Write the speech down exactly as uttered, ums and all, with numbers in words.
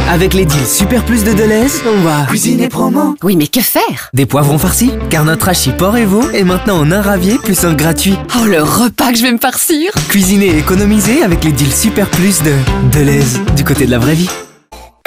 Avec les deals Super Plus de Deleuze, on va cuisiner promo. Oui, mais que faire? Des poivrons farcis, car notre hachis porc et veau est maintenant en un ravier plus un gratuit. Oh, le repas que je vais me farcir! Cuisiner et économiser avec les deals Super Plus de Deleuze, du côté de la vraie vie.